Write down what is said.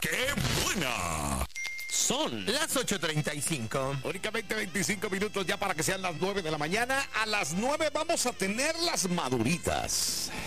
¡Qué buena! Son las 8:35. Únicamente 25 minutos ya para que sean las 9 de la mañana. A las 9 vamos a tener las maduritas.